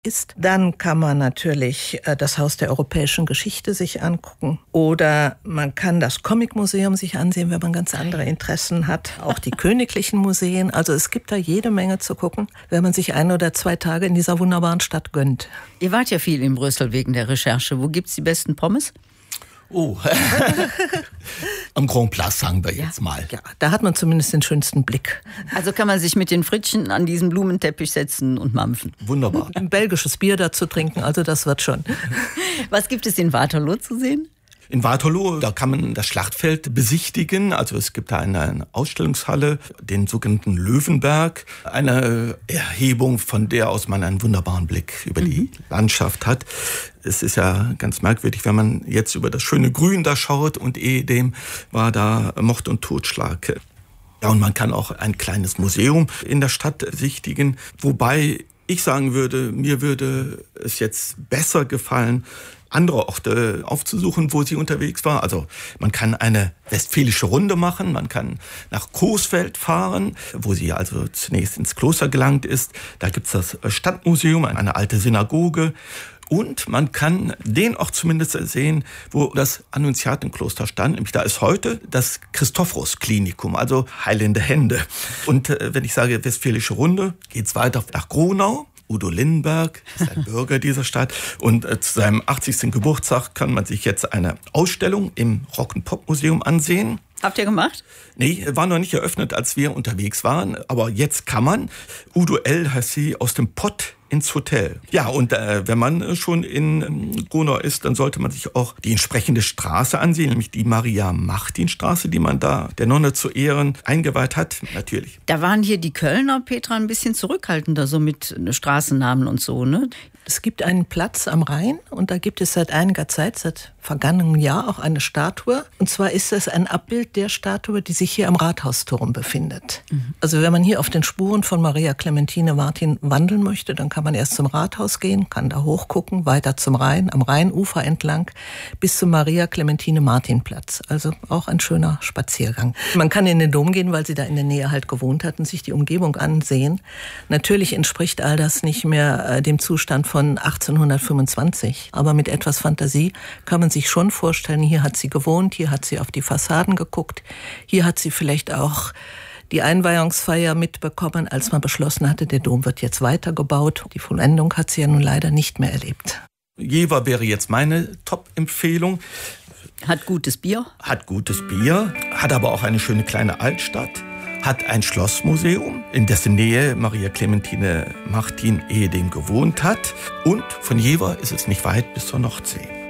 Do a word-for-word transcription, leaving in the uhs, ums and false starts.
ist. Dann kann man natürlich das Haus der europäischen Geschichte sich angucken. Oder man kann das Comic-Museum sich ansehen, wenn man ganz andere Interessen hat. Auch die königlichen Museen. Also es gibt da jede Menge zu gucken, wenn man sich ein oder zwei Tage in dieser wunderbaren Stadt gönnt. Ihr wart ja viel in Brüssel wegen der Recherche. Wo gibt's die besten Pommes? Oh, am Grand Place sagen wir jetzt mal. Ja, da hat man zumindest den schönsten Blick. Also kann man sich mit den Frittchen an diesen Blumenteppich setzen und mampfen. Wunderbar. Ein belgisches Bier dazu trinken, also das wird schon. Was gibt es in Waterloo zu sehen? In Waterloo, da kann man das Schlachtfeld besichtigen. Also es gibt da eine Ausstellungshalle, den sogenannten Löwenberg. Eine Erhebung, von der aus man einen wunderbaren Blick über die mhm. Landschaft hat. Es ist ja ganz merkwürdig, wenn man jetzt über das schöne Grün da schaut und ehedem war da Mord und Totschlag. Ja, und man kann auch ein kleines Museum in der Stadt sichtigen, wobei ich sagen würde, mir würde es jetzt besser gefallen, andere Orte aufzusuchen, wo sie unterwegs war. Also man kann eine westfälische Runde machen, man kann nach Coesfeld fahren, wo sie also zunächst ins Kloster gelangt ist. Da gibt's das Stadtmuseum, eine alte Synagoge. Und man kann den Ort zumindest sehen, wo das Annunziatenkloster stand. Nämlich da ist heute das Christophorus-Klinikum, also heilende Hände. Und äh, wenn ich sage westfälische Runde, geht's weiter nach Gronau. Udo Lindenberg ist ein Bürger dieser Stadt. Und äh, zu seinem achtzigsten Geburtstag kann man sich jetzt eine Ausstellung im Rock-and-Pop-Museum ansehen. Habt ihr gemacht? Nee, war noch nicht eröffnet, als wir unterwegs waren. Aber jetzt kann man. Udo L. heißt sie, aus dem Pott ins Hotel. Ja, und äh, wenn man schon in ähm, Gronau ist, dann sollte man sich auch die entsprechende Straße ansehen, nämlich die Maria-Martin-Straße, die man da der Nonne zu Ehren eingeweiht hat, natürlich. Da waren hier die Kölner, Petra, ein bisschen zurückhaltender, so mit Straßennamen und so, ne? Es gibt einen Platz am Rhein und da gibt es seit einiger Zeit, seit vergangenem Jahr, auch eine Statue. Und zwar ist es ein Abbild der Statue, die sich hier am Rathausturm befindet. Mhm. Also wenn man hier auf den Spuren von Maria Clementine Martin wandeln möchte, dann kann man erst zum Rathaus gehen, kann da hochgucken, weiter zum Rhein, am Rheinufer entlang, bis zum Maria Clementine Martin Platz. Also auch ein schöner Spaziergang. Man kann in den Dom gehen, weil sie da in der Nähe halt gewohnt hat und sich die Umgebung ansehen. Natürlich entspricht all das nicht mehr äh, dem Zustand von achtzehnhundertfünfundzwanzig. Aber mit etwas Fantasie kann man sich schon vorstellen, hier hat sie gewohnt, hier hat sie auf die Fassaden geguckt, hier hat sie vielleicht auch die Einweihungsfeier mitbekommen, als man beschlossen hatte, der Dom wird jetzt weitergebaut. Die Vollendung hat sie ja nun leider nicht mehr erlebt. Jever wäre jetzt meine Top-Empfehlung. Hat gutes Bier. Hat gutes Bier, hat aber auch eine schöne kleine Altstadt. Hat ein Schlossmuseum, in dessen Nähe Maria Clementine Martin ehedem gewohnt hat. Und von Jever ist es nicht weit bis zur Nordsee.